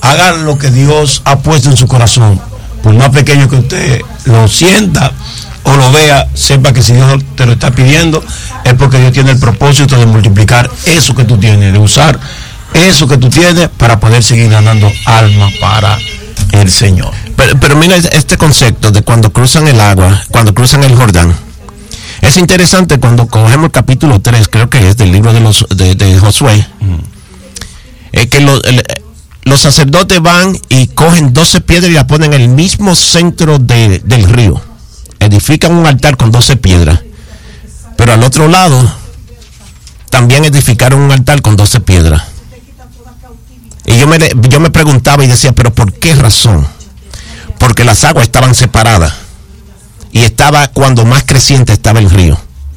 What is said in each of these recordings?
haga lo que Dios ha puesto en su corazón. Por más pequeño que usted lo sienta o lo vea, sepa que si Dios te lo está pidiendo, es porque Dios tiene el propósito de multiplicar eso que tú tienes, de usar eso que tú tienes para poder seguir ganando almas para el Señor. Pero mira este concepto de cuando cruzan el agua, cuando cruzan el Jordán. Es interesante cuando cogemos el capítulo 3, creo que es del libro de Josué, es que los sacerdotes van y cogen 12 piedras y las ponen en el mismo centro del río. Edifican un altar con 12 piedras. Pero al otro lado también edificaron un altar con 12 piedras. Y yo me preguntaba y decía, ¿pero por qué razón? Porque las aguas estaban separadas. Y estaba cuando más creciente estaba el río.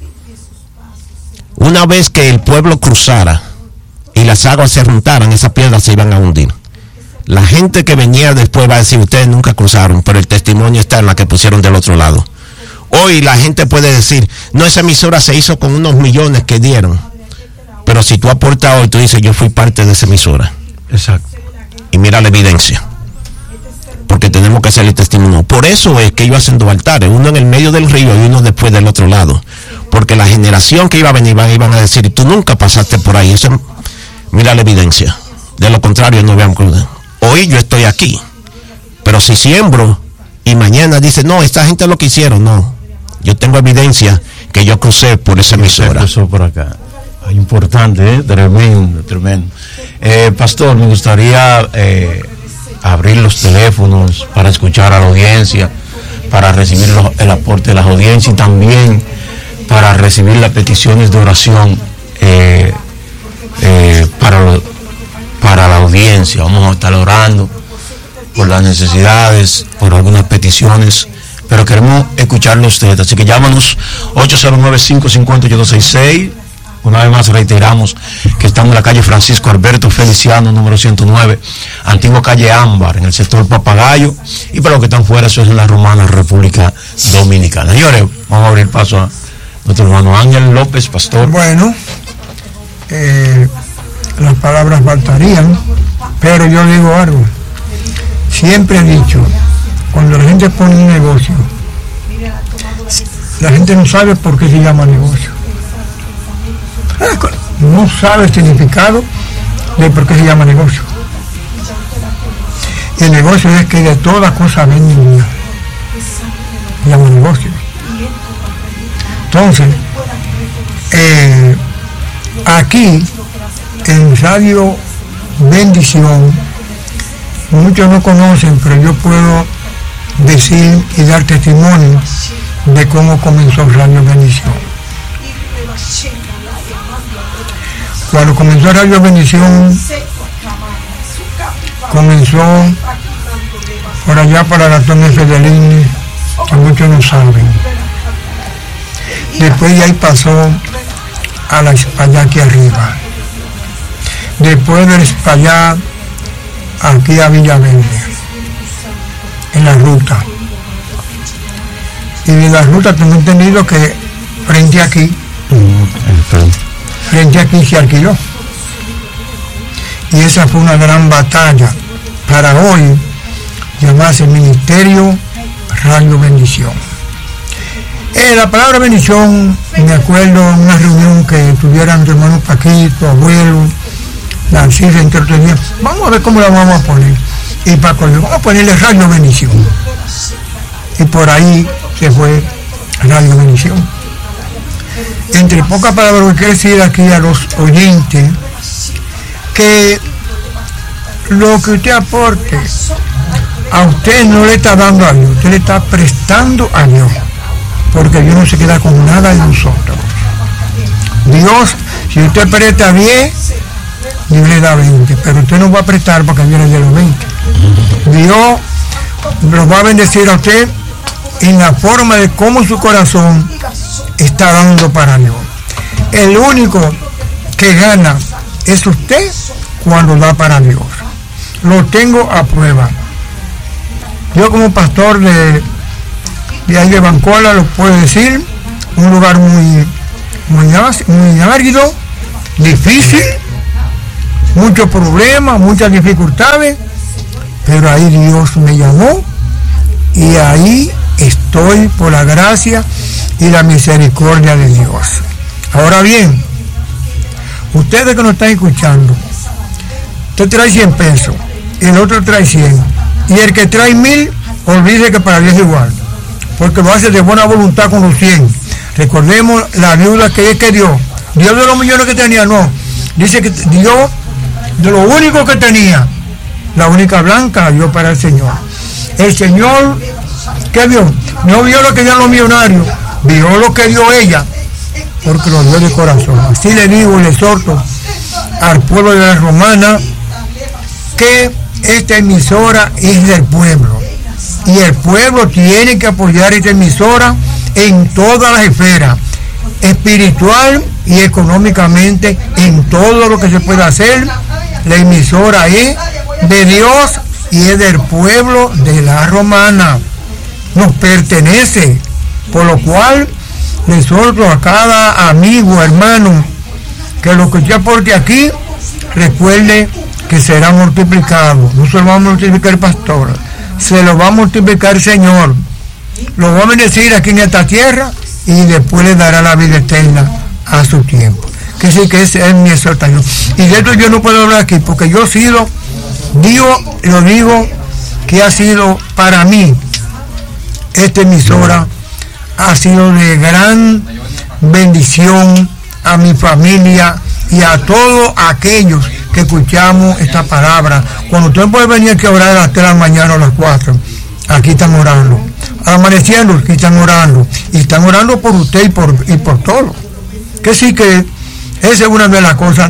Una vez que el pueblo cruzara y las aguas se juntaran, esas piedras se iban a hundir. La gente que venía después va a decir, ustedes nunca cruzaron, pero el testimonio está en la que pusieron del otro lado. Hoy la gente puede decir, no, esa emisora se hizo con unos millones que dieron. Pero si tú aportas hoy, tú dices, yo fui parte de esa emisora. Exacto. Y mira la evidencia. Porque tenemos que hacer el testimonio. Por eso es que ellos hacen dos altares, uno en el medio del río y uno después del otro lado. Porque la generación que iba a venir iban a decir, tú nunca pasaste por ahí. Eso, mira la evidencia. De lo contrario, no veamos. Hoy yo estoy aquí. Pero si siembro y mañana dice, no, esta gente lo que hicieron, no. Yo tengo evidencia que yo crucé por esa emisora. Cruzó por acá. Importante, tremendo. Pastor, me gustaría abrir los teléfonos para escuchar a la audiencia, para recibir el aporte de las audiencias y también para recibir las peticiones de oración para la audiencia. Vamos a estar orando por las necesidades, por algunas peticiones, pero queremos escucharlo a ustedes, así que llámanos 809-550-8266. Una vez más reiteramos que estamos en la calle Francisco Alberto Feliciano, número 109, antigua calle Ámbar, en el sector Papagayo, y para los que están fuera, eso es en la Romana, República Dominicana. Señores, vamos a abrir paso a nuestro hermano Ángel López, pastor. Bueno, las palabras faltarían, pero yo digo algo. Siempre he dicho, cuando la gente pone un negocio, la gente no sabe por qué se llama negocio. No sabe el significado de por qué se llama negocio. El negocio es que de todas cosas venden, se llama negocio. Entonces, aquí en Radio Bendición, muchos no conocen, pero yo puedo decir y dar testimonio de cómo comenzó Radio Bendición. Cuando comenzó Radio Bendición, comenzó por allá para la Torre Fedelini, que muchos no saben. Después de ahí pasó a la España aquí arriba. Después del España aquí a Villaverde, en la ruta. Y de la ruta tengo entendido que frente aquí se alquiló. Y esa fue una gran batalla para hoy llamarse Ministerio Radio Bendición. La palabra bendición, me acuerdo en una reunión que tuvieran mi hermano Paquito, abuelo, Narcisa, entre otros días, vamos a ver cómo la vamos a poner. Y Paco dijo, vamos a ponerle Radio Bendición. Y por ahí se fue Radio Bendición. Entre pocas palabras, quiero decir aquí a los oyentes que lo que usted aporte, a usted no le está dando a Dios, usted le está prestando a Dios, porque Dios no se queda con nada de nosotros. Dios, si usted presta 10, Dios le da 20, pero usted no va a prestar porque Dios le da los 20. Dios los va a bendecir a usted en la forma de cómo su corazón está dando para Dios. El único que gana es usted cuando da para Dios. Lo tengo a prueba. Yo como pastor de ahí de Bancola lo puedo decir, un lugar muy árido, difícil, muchos problemas, muchas dificultades, pero ahí Dios me llamó y ahí estoy por la gracia y la misericordia de Dios. Ahora bien, ustedes que nos están escuchando, usted trae 100 pesos, el otro trae 100, y el que trae 1000, olvide que para Dios es igual, porque lo hace de buena voluntad con los 100. Recordemos la viuda que es que dio de los millones que tenía, no, dice que dio de lo único que tenía, la única blanca la dio para el Señor. El Señor, ¿qué vio? No vio lo que dieron los millonarios, vio lo que dio ella, porque lo dio de corazón. Así le digo y le exhorto al pueblo de la Romana que esta emisora es del pueblo y el pueblo tiene que apoyar esta emisora en todas las esferas, espiritual y económicamente, en todo lo que se pueda hacer. La emisora es de Dios y es del pueblo de la Romana, nos pertenece, por lo cual le exhorto a cada amigo, hermano, que lo que usted aporte aquí, recuerde que será multiplicado. No se lo va a multiplicar el pastor, se lo va a multiplicar el Señor, lo va a bendecir aquí en esta tierra y después le dará la vida eterna a su tiempo. Que sí, que esa es mi exhortación. Y de esto yo no puedo hablar aquí porque yo he sido, lo digo que ha sido para mí, esta emisora ha sido de gran bendición a mi familia y a todos aquellos que escuchamos esta palabra. Cuando usted puede venir aquí a orar a las 3 de la mañana o a las 4, aquí están orando. Amaneciendo, aquí están orando. Y están orando por usted y por todo. Que sí, que esa es una de las cosas.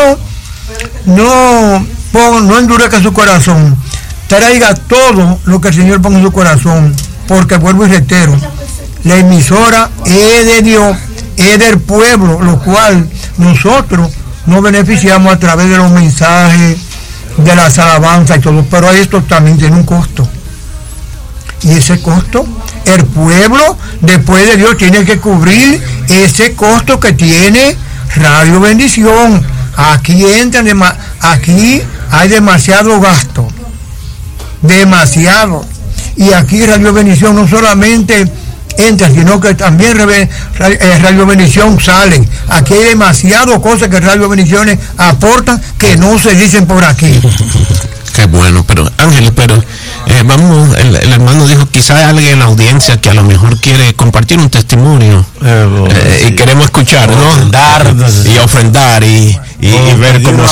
No endurezca su corazón. Traiga todo lo que el Señor ponga en su corazón. Porque vuelvo y reitero, la emisora es de Dios, es del pueblo, lo cual nosotros nos beneficiamos a través de los mensajes, de las alabanzas y todo, pero esto también tiene un costo. Y ese costo, el pueblo, después de Dios, tiene que cubrir ese costo que tiene Radio Bendición. Aquí hay demasiado gasto, demasiado. Y aquí Radio Bendición no solamente entra, sino que también Radio Bendición sale. Aquí hay demasiadas cosas que Radio Bendiciones aportan que no se dicen por aquí. Qué bueno, pero Ángel, vamos, el hermano dijo, quizá hay alguien en la audiencia que a lo mejor quiere compartir un testimonio y queremos escuchar, ¿no? Y ofrendar y ver cómo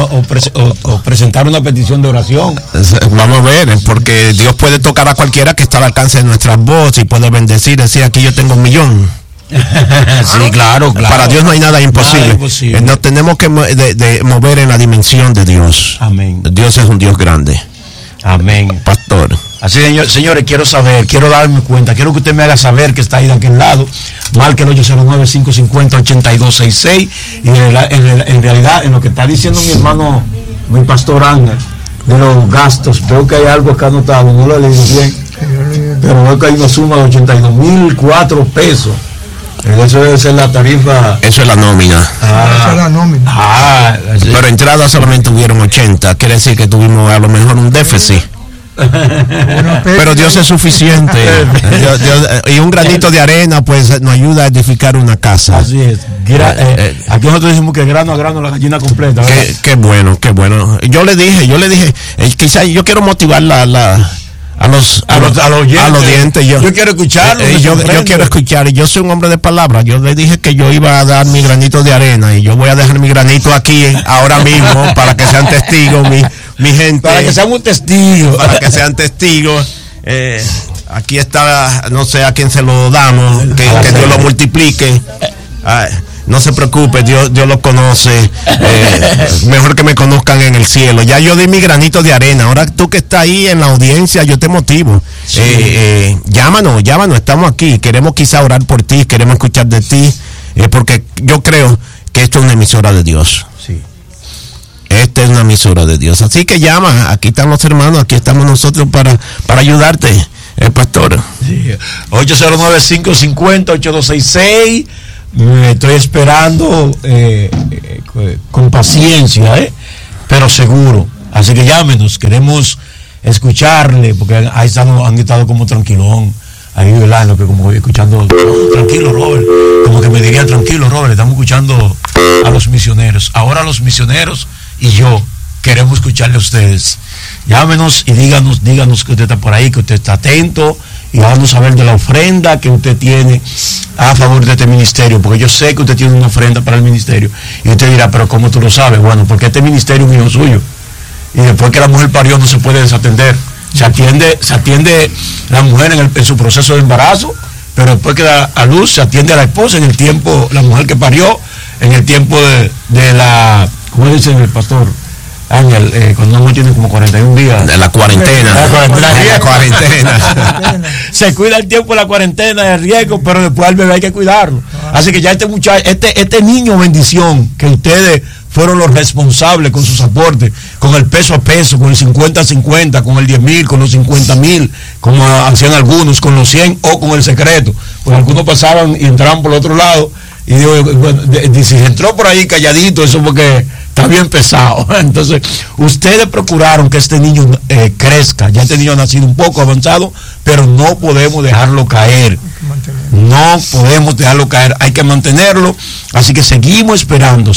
o presentar una petición de oración. Vamos a ver, porque Dios puede tocar a cualquiera que está al alcance de nuestras voces y puede bendecir, decir, aquí yo tengo 1,000,000. Sí, claro. Para Dios no hay nada imposible. Nos tenemos que mover en la dimensión de Dios. Amén. Dios es un Dios grande. Amén. Pastor. Así, señores, quiero darme cuenta, quiero que usted me haga saber que está ahí de aquel lado. Marque el 809-550-8266. Y en realidad, en lo que está diciendo mi hermano, mi pastor Ángel, de los gastos, veo que hay algo acá anotado, no lo he leído bien, pero veo que hay una suma de 82,004 pesos. Eso debe ser la tarifa. Eso es la nómina. Esa es la nómina. Pero entradas solamente hubieron 80. Quiere decir que tuvimos a lo mejor un déficit. Pero Dios es suficiente. Y un granito de arena pues nos ayuda a edificar una casa. Así es. Aquí nosotros decimos que grano a grano la gallina completa. Qué bueno. Yo le dije, quizá yo quiero motivar a los oyentes. Yo quiero escucharlo. Yo quiero escuchar, y yo soy un hombre de palabra. Yo le dije que yo iba a dar mi granito de arena, y yo voy a dejar mi granito aquí ahora mismo para que sean testigos mi gente. Para que sean un testigo. Para que sean testigos. Aquí está, no sé a quién se lo damos, que Dios lo multiplique. No se preocupe, Dios lo conoce. Mejor que me conozcan en el cielo. Ya yo di mi granito de arena. Ahora tú que estás ahí en la audiencia, yo te motivo. Sí. Llámanos, estamos aquí. Queremos quizá orar por ti, queremos escuchar de ti, porque yo creo que esto es una emisora de Dios. Sí. Esta es una emisora de Dios. Así que llama, aquí están los hermanos, aquí estamos nosotros para ayudarte, pastor. Sí. 809-550-8266. Estoy esperando con paciencia, pero seguro. Así que llámenos, queremos escucharle, porque han estado como tranquilón, ahí, ¿verdad? En lo que como escuchando, tranquilo, Robert, como que me dirían, tranquilo, Robert, estamos escuchando a los misioneros. Ahora los misioneros y yo queremos escucharle a ustedes. Llámenos y díganos que usted está por ahí, que usted está atento, y háganos saber de la ofrenda que usted tiene a favor de este ministerio, porque yo sé que usted tiene una ofrenda para el ministerio, y usted dirá, pero ¿cómo tú lo sabes? Bueno, porque este ministerio es mío, suyo, y después que la mujer parió no se puede desatender. Se atiende la mujer en su proceso de embarazo, pero después que da a luz se atiende a la esposa en el tiempo, la mujer que parió, en el tiempo de la, ¿cómo dice el pastor Ángel? Cuando una mujer tiene como 41 días. De la cuarentena. La cuarentena. Se cuida el tiempo de la cuarentena, de riesgo, pero después al bebé hay que cuidarlo. Así que ya este muchacho, este niño bendición, que ustedes fueron los responsables con sus aportes, con el peso a peso, con el 50-50, con el 10,000, con los 50,000, como hacían algunos, con los 100 o con el secreto. Pues algunos pasaban y entraban por el otro lado, y digo, bueno, si entró por ahí calladito, eso porque está bien pesado. Entonces, ustedes procuraron que este niño crezca. Ya este niño ha nacido un poco avanzado, pero no podemos dejarlo caer. No podemos dejarlo caer, hay que mantenerlo. Así que seguimos esperando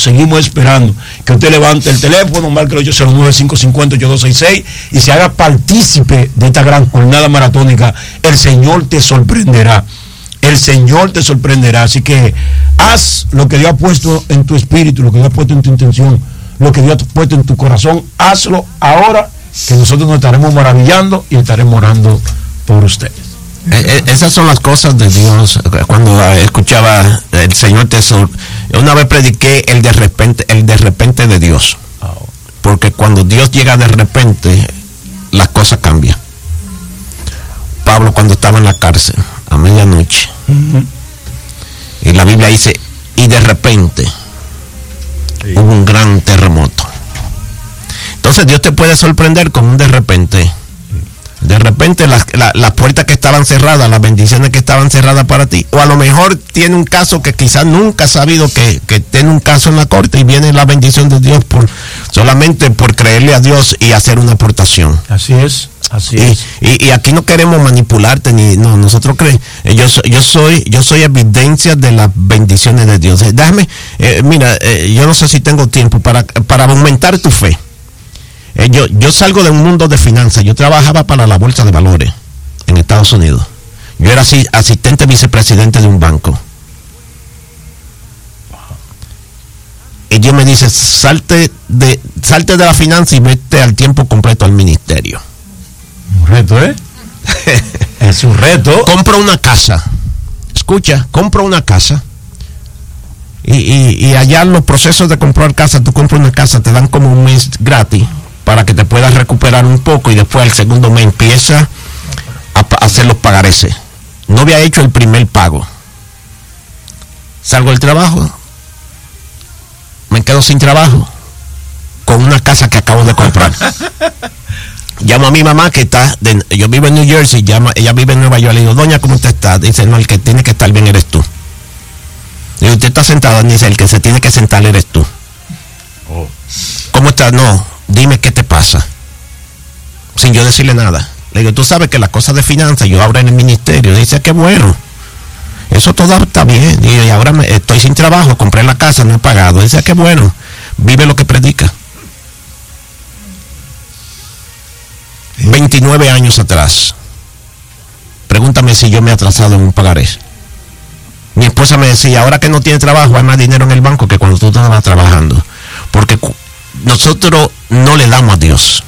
que usted levante el teléfono, marque el 809-550-8266 y se haga partícipe de esta gran jornada maratónica. El Señor te sorprenderá. El Señor te sorprenderá. Así que haz lo que Dios ha puesto en tu espíritu, lo que Dios ha puesto en tu intención, lo que Dios ha puesto en tu corazón. Hazlo ahora, que nosotros nos estaremos maravillando y estaremos orando por ustedes. Esas son las cosas de Dios. Cuando escuchaba el Señor una vez prediqué el de repente de Dios, porque cuando Dios llega de repente las cosas cambian. Pablo, cuando estaba en la cárcel a medianoche, y la Biblia dice, y de repente hubo un gran terremoto. Entonces Dios te puede sorprender con un de repente. De repente las puertas que estaban cerradas, las bendiciones que estaban cerradas para ti, o a lo mejor tiene un caso que quizás nunca has sabido que tiene un caso en la corte, y viene la bendición de Dios solamente por creerle a Dios y hacer una aportación. Así es. Y aquí no queremos manipularte, nosotros creemos, yo soy evidencia de las bendiciones de Dios. Déjame, mira, yo no sé si tengo tiempo para aumentar tu fe. Yo salgo de un mundo de finanzas. Yo trabajaba para la bolsa de valores en Estados Unidos. Yo era asistente vicepresidente de un banco. Y Dios me dice, salte de la finanza y vete al tiempo completo al ministerio. Un reto, es un reto. Compra una casa. Escucha, compra una casa. Y allá en los procesos de comprar casa, tú compras una casa, te dan como un mes gratis para que te puedas recuperar un poco, y después el segundo mes empieza a hacer los pagareces. No había hecho el primer pago. Salgo del trabajo, me quedo sin trabajo, con una casa que acabo de comprar. Llamo a mi mamá, que yo vivo en New Jersey, ella vive en Nueva York. Le digo, doña, ¿cómo usted está? Dice, no, el que tiene que estar bien eres tú. Le digo, usted está sentada, dice, el que se tiene que sentar eres tú. ¿Cómo estás? No, dime qué te pasa. Sin yo decirle nada. Le digo, tú sabes que las cosas de finanzas, yo ahora en el ministerio. Dice, qué bueno. Eso todo está bien. Y ahora estoy sin trabajo, compré la casa, no he pagado. Dice, qué bueno. Vive lo que predica. 29 años atrás. Pregúntame si yo me he atrasado en un pagaré. Mi esposa me decía, ahora que no tiene trabajo, hay más dinero en el banco que cuando tú estabas trabajando. Porque nosotros no le damos a Dios.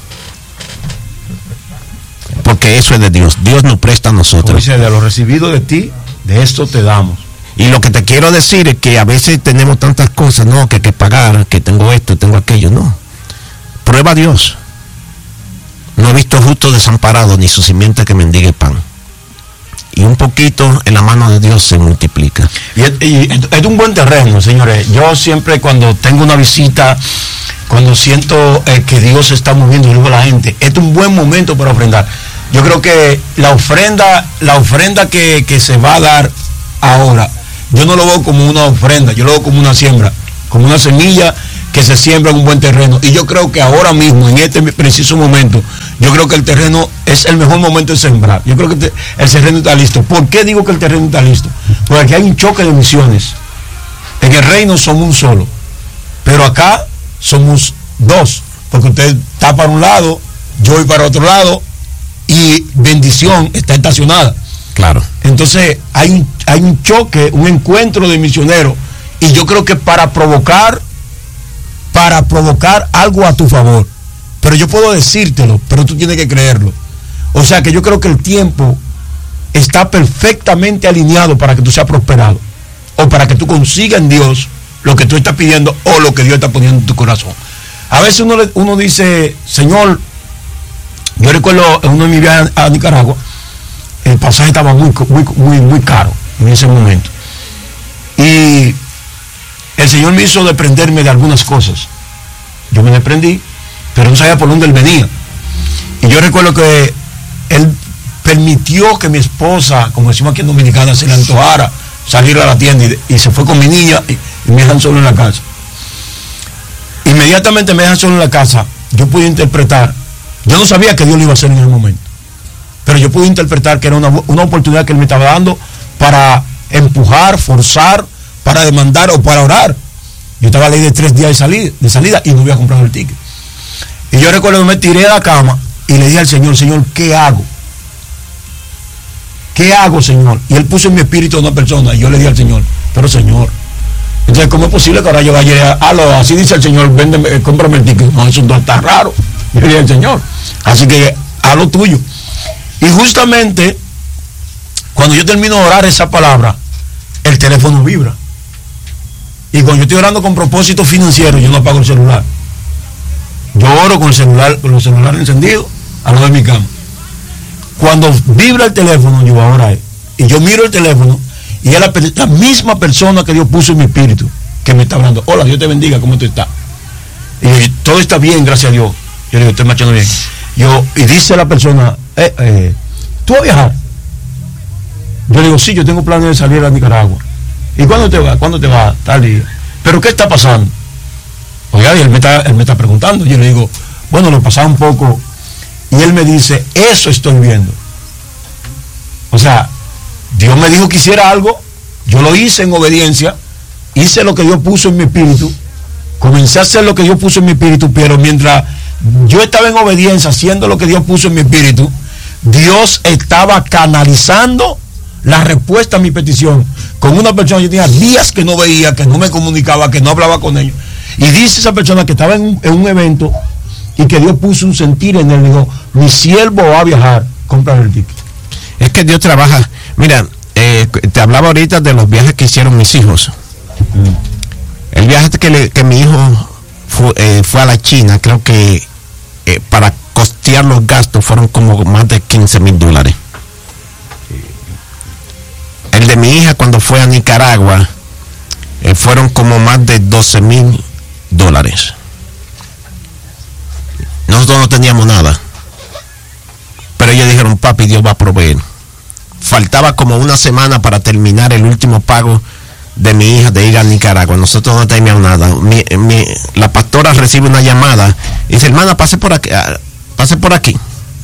Porque eso es de Dios. Dios nos presta a nosotros. Dice, de lo recibido de ti, de esto te damos. Y lo que te quiero decir es que a veces tenemos tantas cosas, no, que hay que pagar, que tengo esto, tengo aquello, no. Prueba a Dios. No he visto justo desamparado, ni su simiente que mendigue pan. Y un poquito en la mano de Dios se multiplica. Y es un buen terreno, señores. Yo siempre, cuando tengo una visita, cuando siento que Dios se está moviendo, digo a la gente, es un buen momento para ofrendar. Yo creo que la ofrenda que se va a dar ahora, yo no lo veo como una ofrenda, yo lo veo como una siembra, como una semilla que se siembra en un buen terreno. Y yo creo que ahora mismo, en este preciso momento, yo creo que el terreno es el mejor momento de sembrar. Yo creo que el terreno está listo. ¿Por qué digo que el terreno está listo? Porque aquí hay un choque de misiones. En el reino somos un solo, pero acá somos dos, porque usted está para un lado, yo voy para otro lado, y bendición está estacionada. Claro. Entonces hay un choque, un encuentro de misioneros, y yo creo que para provocar algo a tu favor. Pero yo puedo decírtelo, pero tú tienes que creerlo. O sea que yo creo que el tiempo está perfectamente alineado para que tú seas prosperado, o para que tú consigas en Dios lo que tú estás pidiendo o lo que Dios está poniendo en tu corazón. A veces uno dice, Señor, yo recuerdo en uno de mis viajes a Nicaragua, el pasaje estaba muy caro en ese momento. Y el Señor me hizo desprenderme de algunas cosas. Yo me desprendí, pero no sabía por dónde Él venía. Y yo recuerdo que Él permitió que mi esposa, como decimos aquí en Dominicana, se le antojara salir a la tienda y se fue con mi niña y me dejan solo en la casa. Inmediatamente me dejan solo en la casa. Yo pude interpretar, yo no sabía que Dios lo iba a hacer en ese momento, pero yo pude interpretar que era una oportunidad que Él me estaba dando para empujar, forzar, para demandar o para orar. Yo estaba a ley de 3 días de salida y no había comprado el ticket. Y yo recuerdo que me tiré de la cama y le dije al Señor, Señor, ¿qué hago? ¿Qué hago, Señor? Y Él puso en mi espíritu a una persona y yo le dije al Señor, pero Señor, entonces ¿cómo es posible que ahora yo vaya así dice el Señor, véndeme, cómprame el ticket? No, eso no está raro. Yo le dije al Señor, así que haz lo tuyo. Y justamente cuando yo termino de orar esa palabra, el teléfono vibra. Y cuando yo estoy orando con propósito financiero, yo no apago el celular. Yo oro con los celulares encendidos a lo de mi cama. Cuando vibra el teléfono, yo ahora y yo miro el teléfono y es la misma persona que Dios puso en mi espíritu que me está hablando. Hola, Dios te bendiga, ¿cómo tú estás? Y yo, todo está bien, gracias a Dios. Yo digo, estoy marchando bien. Y dice la persona, ¿tú vas a viajar? Yo digo, sí, yo tengo planes de salir a Nicaragua. ¿Y cuándo te vas? ¿Cuándo te vas? Tal día. ¿Pero qué está pasando? Oiga, y él me está preguntando. Yo le digo, bueno, lo pasaba un poco. Y él me dice, eso estoy viendo. O sea, Dios me dijo que hiciera algo, yo lo hice en obediencia, hice lo que Dios puso en mi espíritu, comencé a hacer lo que Dios puso en mi espíritu, pero mientras yo estaba en obediencia, haciendo lo que Dios puso en mi espíritu, Dios estaba canalizando la respuesta a mi petición con una persona que yo tenía días que no veía, que no me comunicaba, que no hablaba con ellos. Y dice esa persona que estaba en un evento y que Dios puso un sentir en él, dijo, mi siervo va a viajar, compra el ticket. Es que Dios trabaja. Mira, te hablaba ahorita de los viajes que hicieron mis hijos. El viaje que mi hijo fue a la China, creo que para costear los gastos fueron como más de $15,000. El de mi hija cuando fue a Nicaragua fueron como más de $12,000. Nosotros no teníamos nada, pero ellos dijeron, papi, Dios va a proveer. Faltaba como una semana para terminar el último pago de mi hija de ir a Nicaragua. Nosotros no teníamos nada. La pastora recibe una llamada y dice, hermana, pase por aquí.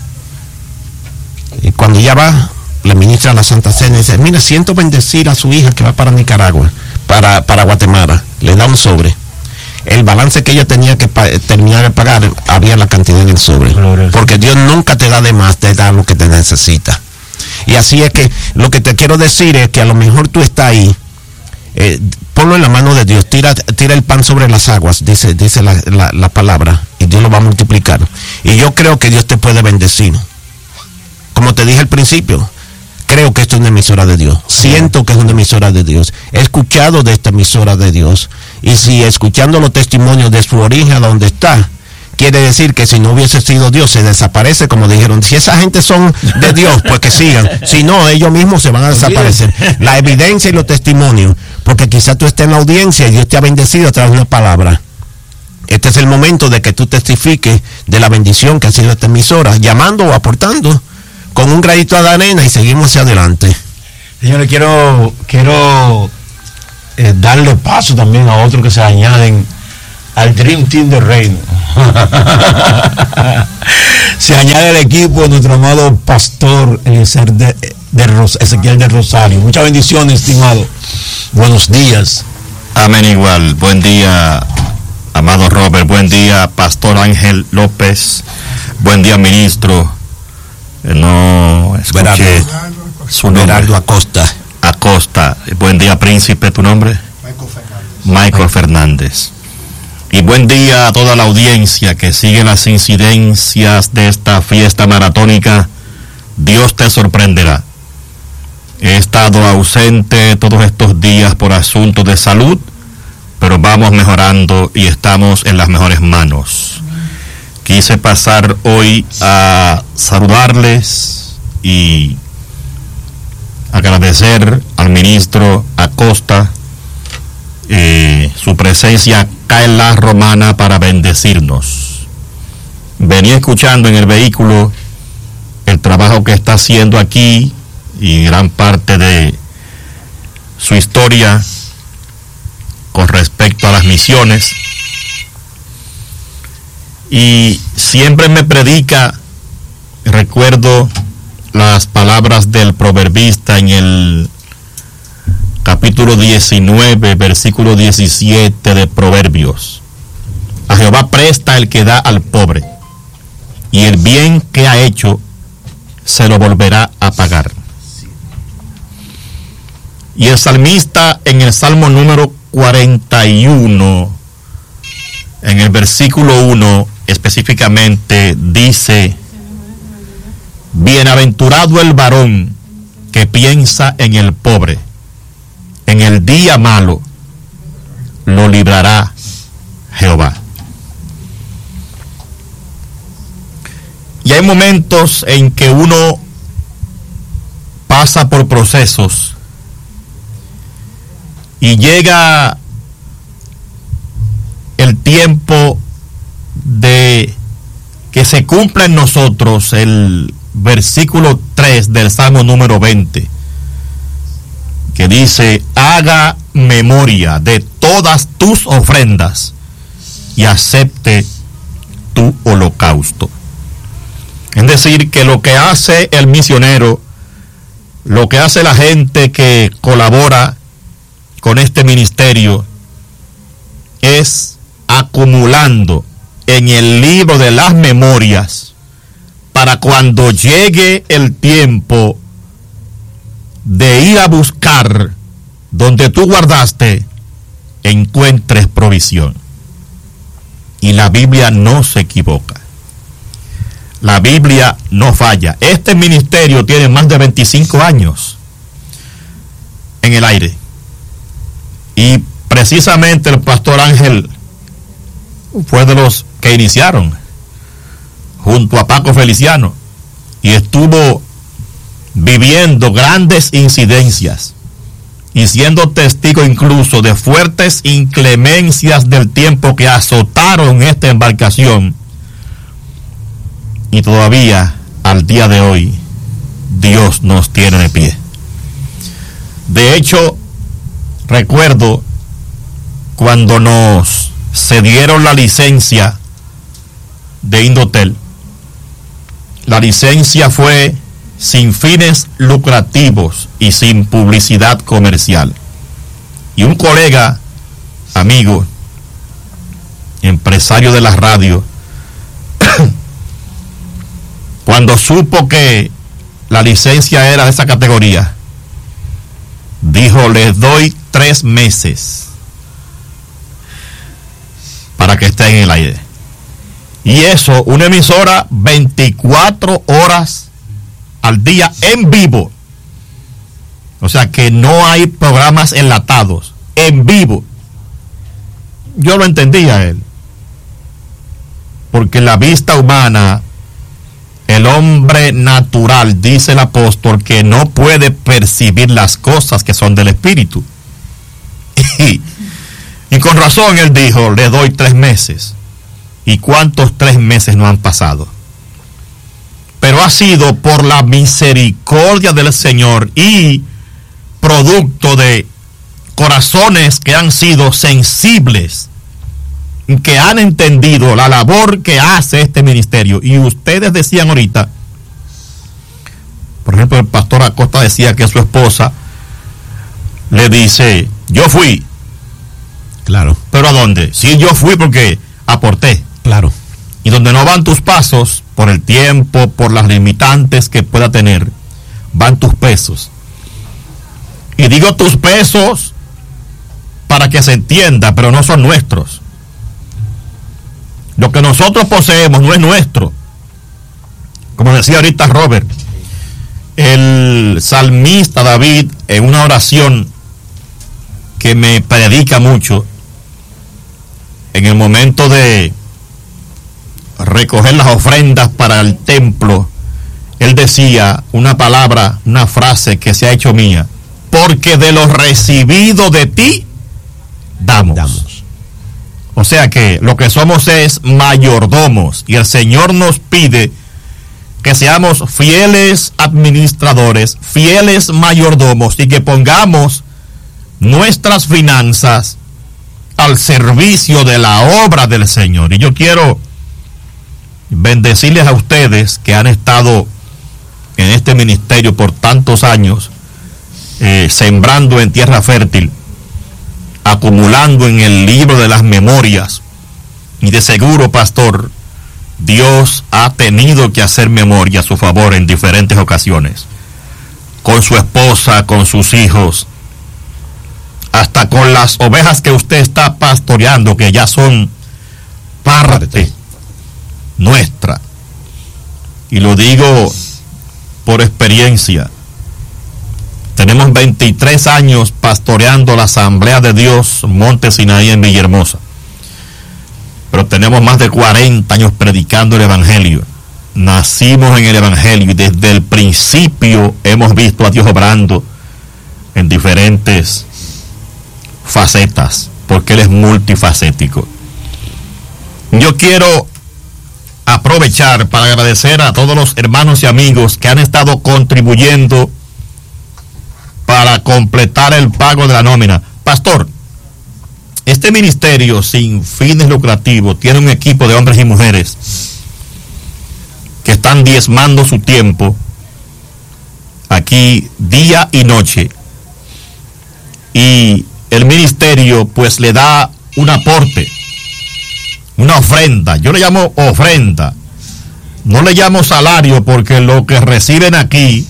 Y cuando ella va, le ministra la Santa Cena y dice, mira, siento bendecir a su hija que va para Nicaragua, para Guatemala. Le da un sobre. El balance que ella tenía que terminar de pagar, había la cantidad en el sobre. Porque Dios nunca te da de más, te da lo que te necesita. Y así es que lo que te quiero decir es que a lo mejor tú estás ahí, ponlo en la mano de Dios, tira el pan sobre las aguas, dice la palabra, y Dios lo va a multiplicar. Y yo creo que Dios te puede bendecir. Como te dije al principio, creo que esto es una emisora de Dios. Siento que es una emisora de Dios. He escuchado de esta emisora de Dios. Y si escuchando los testimonios de su origen a donde está, quiere decir que si no hubiese sido Dios, se desaparece, como dijeron. Si esa gente son de Dios, pues que sigan. Si no, ellos mismos se van a desaparecer. La evidencia y los testimonios, porque quizás tú estés en la audiencia y Dios te ha bendecido a través de una palabra. Este es el momento de que tú testifiques de la bendición que ha sido esta emisora, llamando o aportando con un granito de arena y seguimos hacia adelante. Señores, quiero darle paso también a otros que se añaden al Dream Team del Reino. Se añade el equipo de nuestro amado pastor Ezequiel del Rosario. Muchas bendiciones, estimado. Buenos días. Amén, igual. Buen día, amado Robert. Buen día, Pastor Ángel López. Buen día, ministro. No escuché su nombre. Gerardo Acosta. Acosta. Buen día, príncipe. ¿Tu nombre? Michael Fernández. Y buen día a toda la audiencia que sigue las incidencias de esta fiesta maratónica. Dios te sorprenderá. He estado ausente todos estos días por asuntos de salud, pero vamos mejorando y estamos en las mejores manos. Quise pasar hoy a saludarles y agradecer al ministro Acosta su presencia acá en La Romana para bendecirnos. Venía escuchando en el vehículo el trabajo que está haciendo aquí y gran parte de su historia con respecto a las misiones, y siempre me predica. Recuerdo las palabras del proverbista en el capítulo 19, versículo 17 de Proverbios. A Jehová presta el que da al pobre, y el bien que ha hecho se lo volverá a pagar. Y el salmista en el Salmo número 41, en el versículo 1 específicamente, dice: bienaventurado el varón que piensa en el pobre, en el día malo lo librará Jehová. Y hay momentos en que uno pasa por procesos y llega el tiempo de que se cumpla en nosotros el versículo 3 del Salmo número 20, que dice: haga memoria de todas tus ofrendas y acepte tu holocausto. Es decir, que lo que hace el misionero, lo que hace la gente que colabora con este ministerio, es acumulando en el libro de las memorias para cuando llegue el tiempo de ir a buscar donde tú guardaste, encuentres provisión. Y la Biblia no se equivoca. La Biblia no falla. Este ministerio tiene más de 25 años en el aire. Y precisamente el pastor Ángel fue de los que iniciaron junto a Paco Feliciano, y estuvo viviendo grandes incidencias y siendo testigo incluso de fuertes inclemencias del tiempo que azotaron esta embarcación. Y todavía al día de hoy Dios nos tiene de pie. De hecho, recuerdo cuando nos cedieron la licencia de Indotel. La licencia fue sin fines lucrativos y sin publicidad comercial. Y un colega, amigo, empresario de la radio, cuando supo que la licencia era de esa categoría, dijo: les doy 3 meses para que esté en el aire. Y eso, una emisora 24 horas al día en vivo. O sea que no hay programas enlatados, en vivo. Yo lo entendía él, porque la vista humana, el hombre natural, dice el apóstol, que no puede percibir las cosas que son del Espíritu. Y con razón él dijo: le doy 3 meses. ¿Y cuántos 3 meses no han pasado? Pero ha sido por la misericordia del Señor y producto de corazones que han sido sensibles que han entendido la labor que hace este ministerio. Y ustedes decían ahorita, por ejemplo, el pastor Acosta decía que su esposa le dice, yo fui. Claro. ¿Pero a dónde? Sí, yo fui porque aporté. Claro. Y donde no van tus pasos, por el tiempo, por las limitantes que pueda tener, van tus pesos. Y digo tus pesos para que se entienda, pero no son nuestros. Lo que nosotros poseemos no es nuestro. Como decía ahorita Robert, el salmista David, en una oración que me predica mucho, en el momento de recoger las ofrendas para el templo, él decía una palabra, una frase que se ha hecho mía: porque de lo recibido de ti damos. O sea que lo que somos es mayordomos, y el Señor nos pide que seamos fieles administradores, fieles mayordomos, y que pongamos nuestras finanzas al servicio de la obra del Señor. Y yo quiero bendecirles a ustedes que han estado en este ministerio por tantos años, sembrando en tierra fértil, acumulando en el libro de las memorias. Y de seguro, pastor, Dios ha tenido que hacer memoria a su favor en diferentes ocasiones, con su esposa, con sus hijos, hasta con las ovejas que usted está pastoreando, que ya son parte nuestra. Y lo digo por experiencia. Tenemos 23 años pastoreando la Asamblea de Dios Monte Sinaí en Villahermosa, pero tenemos más de 40 años predicando el Evangelio. Nacimos en el Evangelio y desde el principio hemos visto a Dios obrando en diferentes facetas, porque Él es multifacético. Yo quiero aprovechar para agradecer a todos los hermanos y amigos que han estado contribuyendo para completar el pago de la nómina. Pastor, este ministerio sin fines lucrativos tiene un equipo de hombres y mujeres que están diezmando su tiempo aquí día y noche, y el ministerio pues le da un aporte, una ofrenda. Yo le llamo ofrenda, no le llamo salario, porque lo que reciben aquí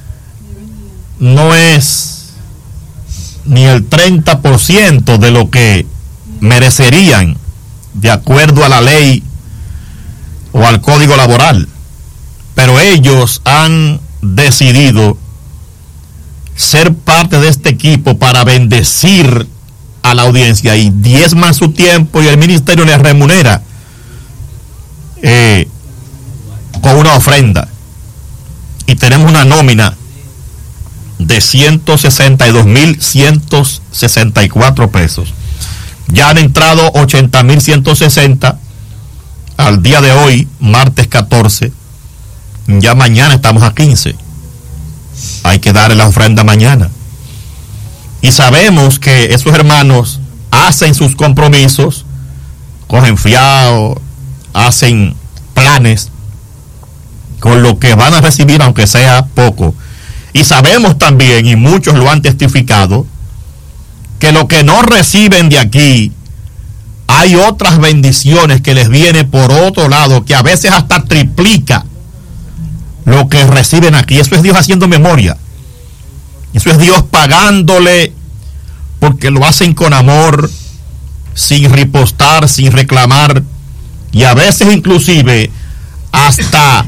no es ni el 30% de lo que merecerían de acuerdo a la ley o al código laboral, pero ellos han decidido ser parte de este equipo para bendecir a la audiencia, y diezman su tiempo, y el ministerio les remunera con una ofrenda, y tenemos una nómina de 162,164 pesos. Ya han entrado 80,160 al día de hoy, martes 14. Ya mañana estamos a 15. Hay que darle la ofrenda mañana. Y sabemos que esos hermanos hacen sus compromisos, cogen fiado, hacen planes con lo que van a recibir, aunque sea poco. Y sabemos también, y muchos lo han testificado, que lo que no reciben de aquí, hay otras bendiciones que les viene por otro lado, que a veces hasta triplica lo que reciben aquí. Eso es Dios haciendo memoria. Eso es Dios pagándole, porque lo hacen con amor, sin ripostar, sin reclamar, y a veces inclusive hasta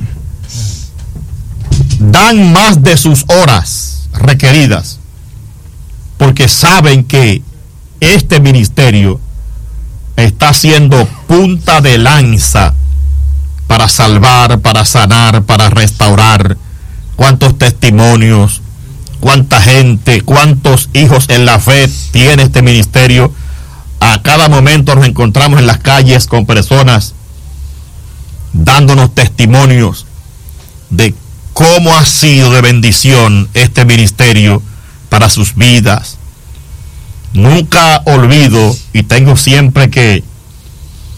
dan más de sus horas requeridas, porque saben que este ministerio está siendo punta de lanza para salvar, para sanar, para restaurar. Cuántos testimonios, cuánta gente, cuántos hijos en la fe tiene este ministerio. A cada momento nos encontramos en las calles con personas dándonos testimonios de cómo ha sido de bendición este ministerio para sus vidas. Nunca olvido, y tengo siempre que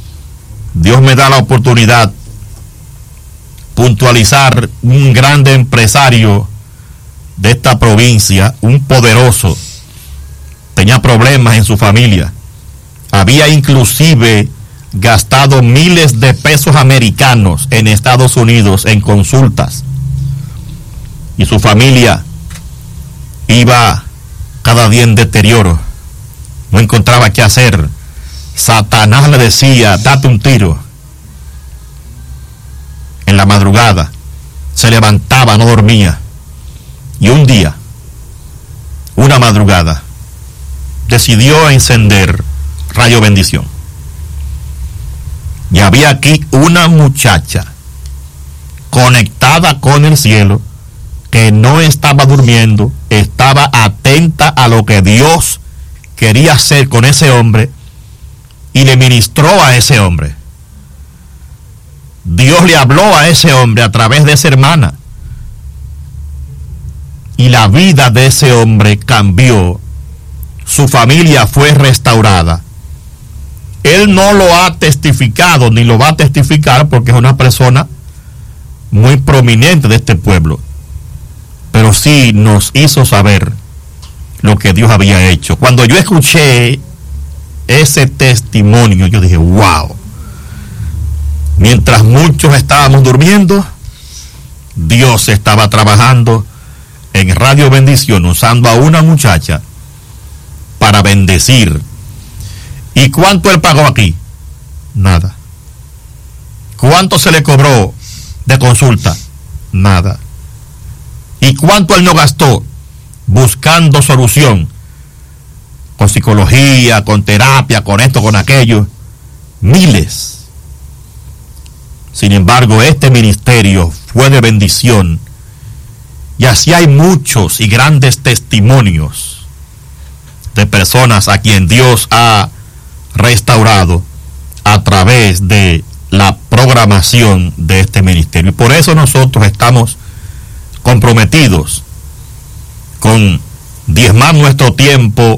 Dios me da la oportunidad puntualizar un grande empresario de esta provincia, un poderoso, tenía problemas en su familia, había inclusive gastado miles de pesos americanos en Estados Unidos en consultas, y su familia iba cada día en deterioro, no encontraba qué hacer. Satanás le decía: date un tiro. En la madrugada se levantaba, no dormía, y un día, una madrugada, decidió encender Radio Bendición. Y había aquí una muchacha conectada con el cielo, que no estaba durmiendo, estaba atenta a lo que Dios quería hacer con ese hombre, y le ministró a ese hombre. Dios le habló a ese hombre a través de esa hermana, y la vida de ese hombre cambió. Su familia fue restaurada. Él no lo ha testificado ni lo va a testificar porque es una persona muy prominente de este pueblo, pero sí nos hizo saber lo que Dios había hecho. Cuando yo escuché ese testimonio, yo dije: wow. Mientras muchos estábamos durmiendo, Dios estaba trabajando en Radio Bendición, usando a una muchacha para bendecir. ¿Y cuánto él pagó aquí? Nada. ¿Cuánto se le cobró de consulta? Nada. ¿Y cuánto él no gastó buscando solución? Con psicología, con terapia, con esto, con aquello. Miles. Sin embargo, este ministerio fue de bendición. Y así hay muchos y grandes testimonios de personas a quien Dios ha restaurado a través de la programación de este ministerio. Y por eso nosotros estamos comprometidos con diezmar nuestro tiempo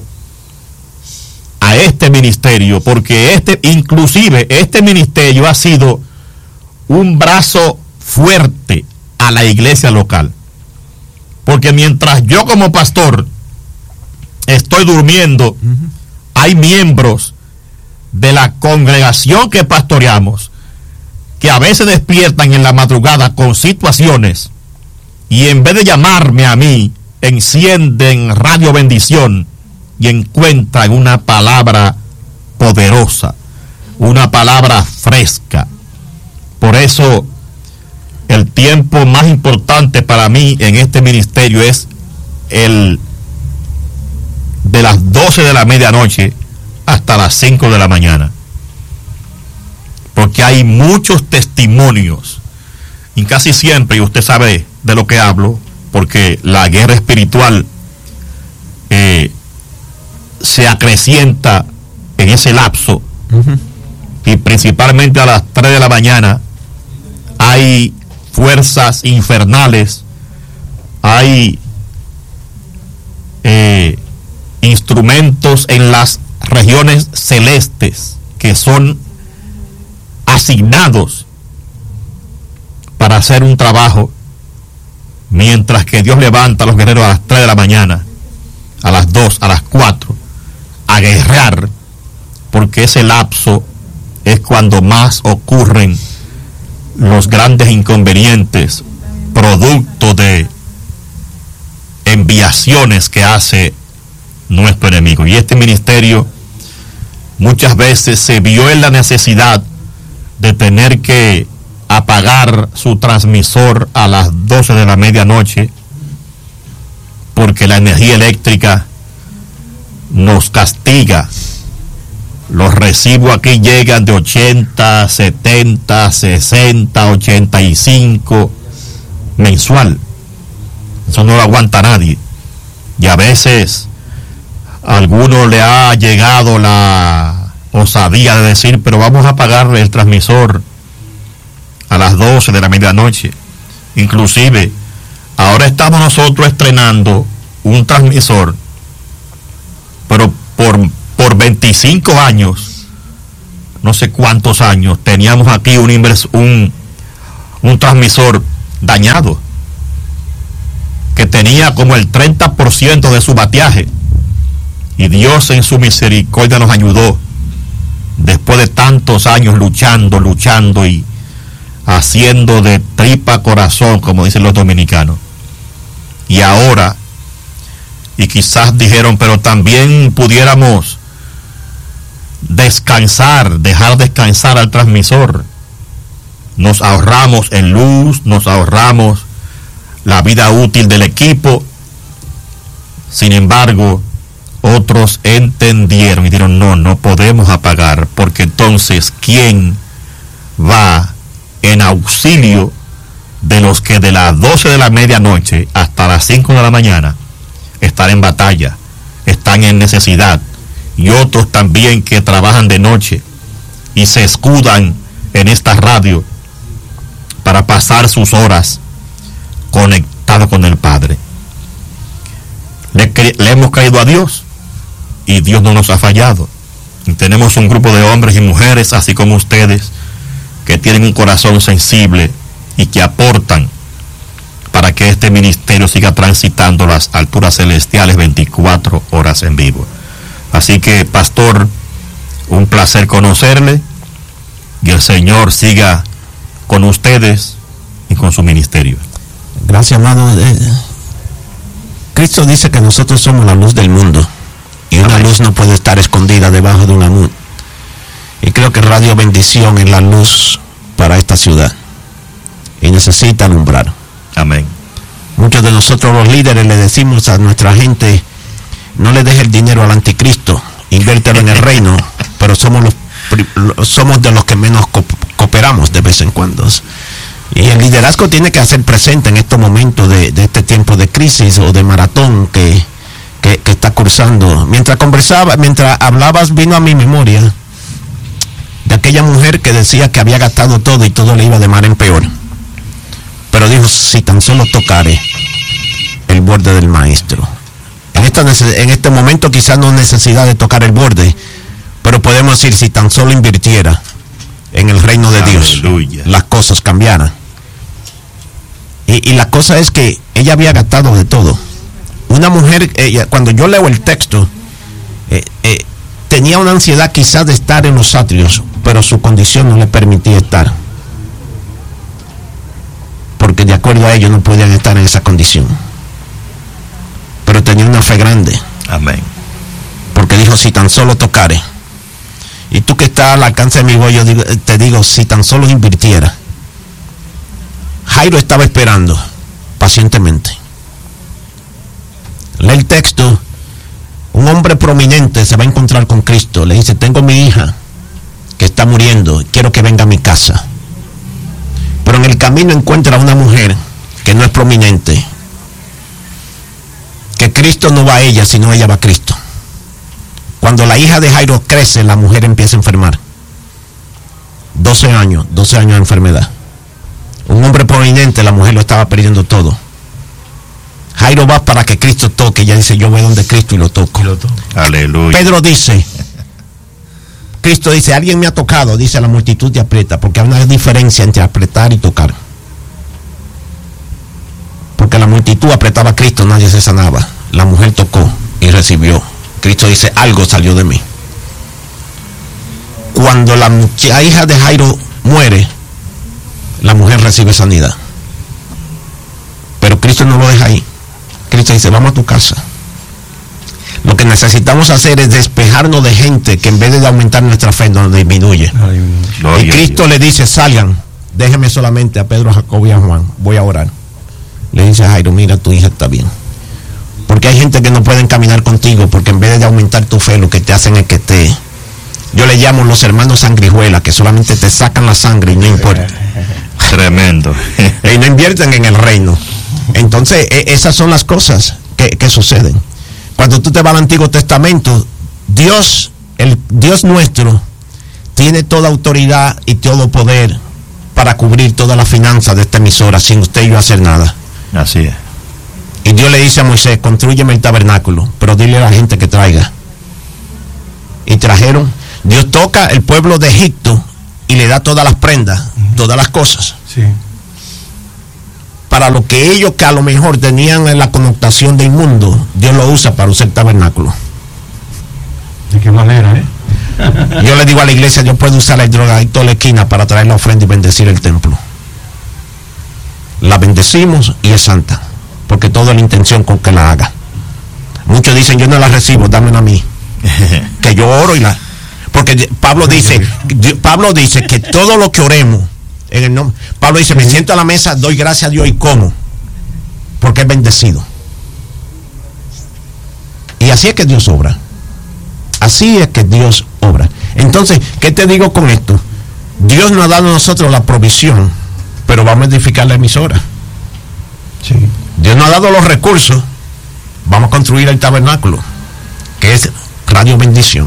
a este ministerio, porque inclusive este ministerio ha sido un brazo fuerte a la iglesia local. Porque mientras yo como pastor estoy durmiendo, hay miembros de la congregación que pastoreamos que a veces despiertan en la madrugada con situaciones, y en vez de llamarme a mí, encienden Radio Bendición y encuentran una palabra poderosa, una palabra fresca. Por eso el tiempo más importante para mí en este ministerio es el de las 12 de la medianoche hasta las 5 de la mañana, porque hay muchos testimonios, y casi siempre, y usted sabe de lo que hablo, porque la guerra espiritual se acrecienta en ese lapso, y principalmente a las 3 de la mañana hay fuerzas infernales, hay instrumentos en las regiones celestes que son asignados para hacer un trabajo, mientras que Dios levanta a los guerreros a las 3 de la mañana, a las 2, a las 4, a guerrear, porque ese lapso es cuando más ocurren los grandes inconvenientes, producto de enviaciones que hace nuestro enemigo. Y este ministerio muchas veces se vio en la necesidad de tener que apagar su transmisor a las 12 de la medianoche, porque la energía eléctrica nos castiga. Los recibos aquí llegan de 80, 70, 60, 85 mensual. Eso no lo aguanta nadie. Y a veces a alguno le ha llegado la osadía de decir: pero vamos a pagar el transmisor a las 12 de la medianoche. Inclusive ahora estamos nosotros estrenando un transmisor, pero por 25 años no sé cuántos años, teníamos aquí un transmisor dañado, que tenía como el 30% de su bateaje, y Dios en su misericordia nos ayudó, después de tantos años luchando y haciendo de tripa corazón, como dicen los dominicanos. Y ahora, y quizás dijeron, pero también pudiéramos dejar descansar al transmisor. Nos ahorramos en luz, nos ahorramos la vida útil del equipo. Sin embargo, otros entendieron y dijeron, no podemos apagar, porque entonces, ¿quién va en auxilio de los que de las 12 de la medianoche hasta las 5 de la mañana están en batalla, están en necesidad? Y otros también que trabajan de noche y se escudan en esta radio para pasar sus horas conectados con el Padre. Le hemos creído a Dios y Dios no nos ha fallado. Y tenemos un grupo de hombres y mujeres, así como ustedes, que tienen un corazón sensible y que aportan para que este ministerio siga transitando las alturas celestiales 24 horas en vivo. Así que, pastor, un placer conocerle, y el Señor siga con ustedes y con su ministerio. Gracias, amado. Cristo dice que nosotros somos la luz del mundo, y una luz no puede estar escondida debajo de una luz. Y creo que Radio Bendición es la luz para esta ciudad, y necesita alumbrar. Amén. Muchos de nosotros los líderes le decimos a nuestra gente, no le deje el dinero al anticristo, inviértelo en el reino, pero somos de los que menos cooperamos de vez en cuando. Y el liderazgo tiene que hacer presente en estos momentos de este tiempo de crisis o de maratón que está cursando. Mientras hablabas, vino a mi memoria de aquella mujer que decía que había gastado todo y todo le iba de mal en peor, pero dijo, si tan solo tocare el borde del maestro. En este momento quizás no necesidad de tocar el borde, pero podemos decir, si tan solo invirtiera en el reino de Dios, las cosas cambiaran. Y la cosa es que ella había gastado de todo. Una mujer, cuando yo leo el texto, tenía una ansiedad quizás de estar en los atrios, pero su condición no le permitía estar, porque de acuerdo a ellos no podían estar en esa condición. Pero tenía una fe grande. Amén. Porque dijo, si tan solo tocare. Y tú que estás al alcance de mi voz, yo te digo, si tan solo invirtiera. Jairo estaba esperando pacientemente. Lee el texto. Un hombre prominente se va a encontrar con Cristo. Le dice, tengo mi hija que está muriendo, quiero que venga a mi casa. Pero en el camino encuentra a una mujer que no es prominente, que Cristo no va a ella, sino ella va a Cristo. Cuando la hija de Jairo crece, la mujer empieza a enfermar. 12 años de enfermedad. Un hombre prominente, la mujer lo estaba perdiendo todo. Jairo va para que Cristo toque. Ella dice, yo voy donde Cristo y lo toco. Aleluya. Pedro dice, Cristo dice, alguien me ha tocado, dice, la multitud te aprieta, porque hay una diferencia entre apretar y tocar. Porque la multitud apretaba a Cristo, nadie se sanaba. La mujer tocó y recibió. Cristo dice, algo salió de mí. Cuando la hija de Jairo muere, la mujer recibe sanidad. Pero Cristo no lo deja ahí. Cristo dice, vamos a tu casa. Lo que necesitamos hacer es despejarnos de gente que en vez de aumentar nuestra fe nos disminuye. Y Cristo le dice, salgan, déjenme solamente a Pedro, a Jacobo y a Juan, voy a orar. Le dice a Jairo, mira, tu hija está bien. Porque hay gente que no pueden caminar contigo, porque en vez de aumentar tu fe, lo que te hacen es que yo le llamo los hermanos sangrijuelas, que solamente te sacan la sangre y no importa. Tremendo. Y no invierten en el reino. Entonces, esas son las cosas que suceden. Cuando tú te vas al Antiguo Testamento, Dios, el Dios nuestro, tiene toda autoridad y todo poder para cubrir todas las finanzas de esta emisora sin usted y yo hacer nada. Así es. Y Dios le dice a Moisés, constrúyeme el tabernáculo, pero dile a la gente que traiga. Y trajeron. Dios toca el pueblo de Egipto y le da todas las prendas, todas las cosas. Sí. Para lo que ellos que a lo mejor tenían en la connotación de inmundo, Dios lo usa para usar el tabernáculo. ¿De qué manera, Yo le digo a la iglesia, yo puedo usar el drogadicto de la esquina para traer la ofrenda y bendecir el templo. La bendecimos y es santa, porque toda la intención con que la haga. Muchos dicen, yo no la recibo, dámela a mí. Que yo oro y la... Porque Pablo dice que todo lo que oremos en el nombre... Pablo dice, me siento a la mesa, doy gracias a Dios y como, porque es bendecido. Y así es que Dios obra. Así es que Dios obra. Entonces, ¿qué te digo con esto? Dios nos ha dado a nosotros la provisión, pero vamos a edificar la emisora. Sí. Dios nos ha dado los recursos, vamos a construir el tabernáculo, que es Radio Bendición.